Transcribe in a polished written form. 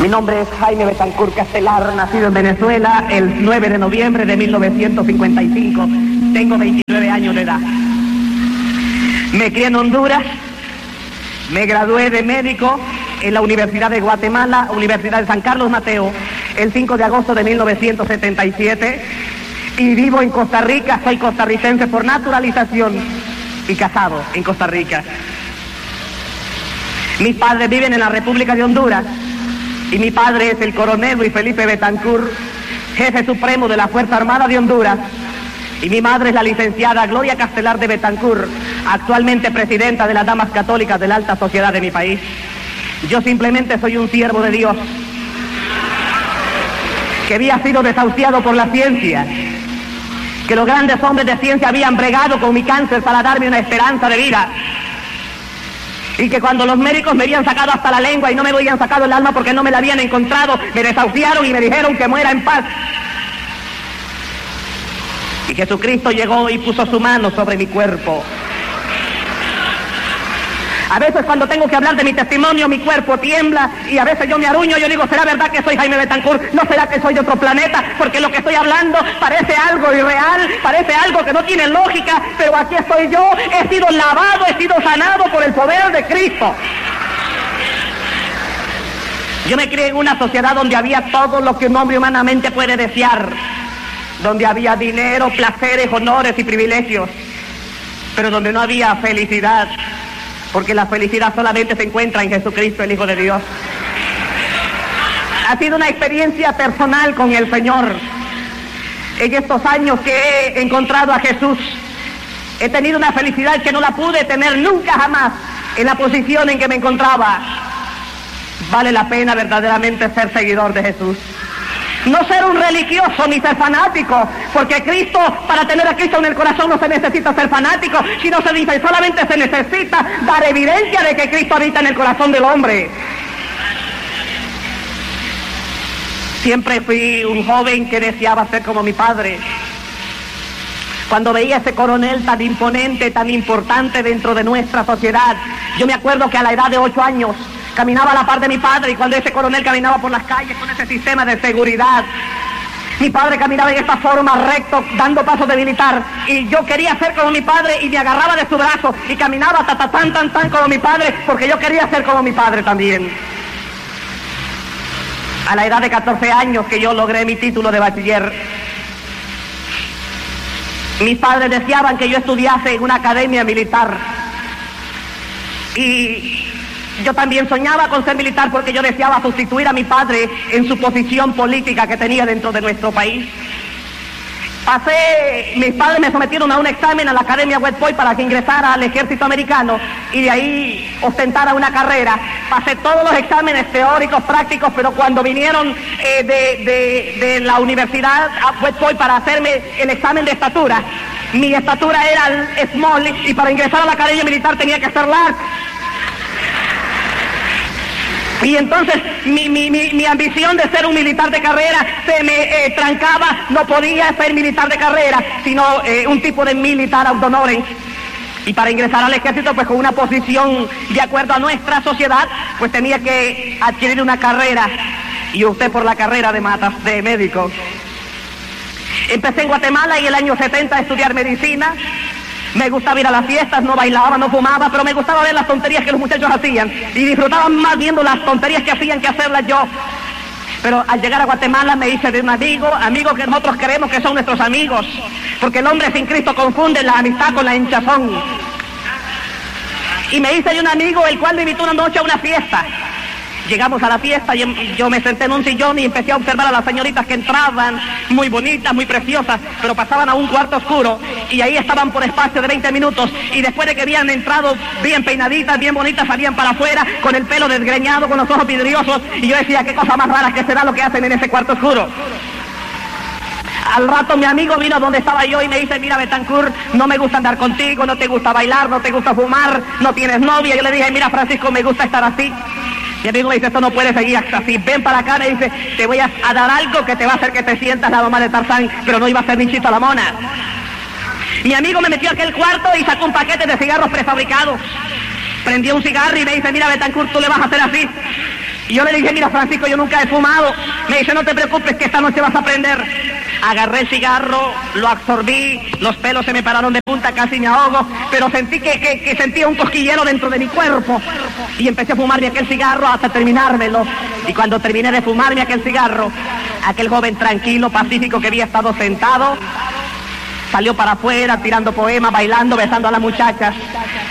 Mi nombre es Jaime Betancourt Castelar, nacido en Venezuela el 9 de noviembre de 1955. Tengo 29 años de edad. Me crié en Honduras, me gradué de médico en la Universidad de Guatemala, Universidad de San Carlos Mateo, el 5 de agosto de 1977, y vivo en Costa Rica. Soy costarricense por naturalización y casado en Costa Rica. Mis padres viven en la República de Honduras, y mi padre es el coronel Luis Felipe Betancourt, jefe supremo de la Fuerza Armada de Honduras, y mi madre es la licenciada Gloria Castelar de Betancourt, actualmente presidenta de las Damas Católicas de la alta sociedad de mi país. Yo simplemente soy un siervo de Dios que había sido desahuciado por la ciencia, que los grandes hombres de ciencia habían bregado con mi cáncer para darme una esperanza de vida, y que cuando los médicos me habían sacado hasta la lengua y no me habían sacado el alma porque no me la habían encontrado, me desahuciaron y me dijeron que muera en paz. Y Jesucristo llegó y puso su mano sobre mi cuerpo. A veces cuando tengo que hablar de mi testimonio, mi cuerpo tiembla, y a veces yo me arruño, yo digo, ¿será verdad que soy Jaime Betancourt? ¿No será que soy de otro planeta? Porque lo que estoy hablando parece algo irreal, parece algo que no tiene lógica, pero aquí estoy yo, he sido lavado, he sido sanado por el poder de Cristo. Yo me crié en una sociedad donde había todo lo que un hombre humanamente puede desear, donde había dinero, placeres, honores y privilegios, pero donde no había felicidad, porque la felicidad solamente se encuentra en Jesucristo, el Hijo de Dios. Ha sido una experiencia personal con el Señor. En estos años que he encontrado a Jesús, he tenido una felicidad que no la pude tener nunca jamás en la posición en que me encontraba. Vale la pena verdaderamente ser seguidor de Jesús. No ser un religioso ni ser fanático, porque Cristo, para tener a Cristo en el corazón no se necesita ser fanático, sino se dice, solamente se necesita dar evidencia de que Cristo habita en el corazón del hombre. Siempre fui un joven que deseaba ser como mi padre. Cuando veía ese coronel tan imponente, tan importante dentro de nuestra sociedad, yo me acuerdo que a la edad de 8 años, caminaba a la par de mi padre, y cuando ese coronel caminaba por las calles con ese sistema de seguridad, mi padre caminaba en esta forma, recto, dando pasos de militar, y yo quería ser como mi padre, y me agarraba de su brazo, y caminaba tan como mi padre, porque yo quería ser como mi padre también. A la edad de 14 años que yo logré mi título de bachiller, mis padres deseaban que yo estudiase en una academia militar, y yo también soñaba con ser militar porque yo deseaba sustituir a mi padre en su posición política que tenía dentro de nuestro país. Mis padres me sometieron a un examen a la Academia West Point para que ingresara al ejército americano y de ahí ostentara una carrera. Pasé todos los exámenes teóricos, prácticos, pero cuando vinieron de la Universidad West Point para hacerme el examen de estatura, mi estatura era small y para ingresar a la Academia Militar tenía que ser large. Y entonces mi ambición de ser un militar de carrera se me trancaba. No podía ser militar de carrera, sino un tipo de militar ad honorem. Y para ingresar al ejército, pues con una posición de acuerdo a nuestra sociedad, pues tenía que adquirir una carrera. Y usted por la carrera de médico. Empecé en Guatemala en el año 70 a estudiar medicina. Me gustaba ir a las fiestas, no bailaba, no fumaba, pero me gustaba ver las tonterías que los muchachos hacían. Y disfrutaba más viendo las tonterías que hacían que hacerlas yo. Pero al llegar a Guatemala me hice de un amigo que nosotros creemos que son nuestros amigos. Porque el hombre sin Cristo confunde la amistad con la hinchazón. Y me hice de un amigo el cual me invitó una noche a una fiesta. Llegamos a la fiesta y yo me senté en un sillón y empecé a observar a las señoritas que entraban, muy bonitas, muy preciosas, pero pasaban a un cuarto oscuro y ahí estaban por espacio de 20 minutos y después de que habían entrado bien peinaditas, bien bonitas, salían para afuera con el pelo desgreñado, con los ojos vidriosos y yo decía, qué cosa más rara que será lo que hacen en ese cuarto oscuro. Al rato mi amigo vino donde estaba yo y me dice, mira Betancourt, no me gusta andar contigo, no te gusta bailar, no te gusta fumar, no tienes novia. Yo le dije, mira Francisco, me gusta estar así. Mi amigo me dice, esto no puede seguir así, ven para acá, me dice, te voy a dar algo que te va a hacer que te sientas la mamá de Tarzán, pero no iba a ser ni Chito la mona. Mi amigo me metió a aquel cuarto y sacó un paquete de cigarros prefabricados. Prendió un cigarro y me dice, mira Betancourt, tú le vas a hacer así. Y yo le dije, mira Francisco, yo nunca he fumado. Me dice, no te preocupes que esta noche vas a aprender. Agarré el cigarro, lo absorbí, los pelos se me pararon de punta, casi me ahogo, pero sentí que sentía un cosquillero dentro de mi cuerpo. Y empecé a fumarme aquel cigarro hasta terminármelo. Y cuando terminé de fumarme aquel cigarro, aquel joven tranquilo, pacífico que había estado sentado, salió para afuera tirando poemas, bailando, besando a las muchachas.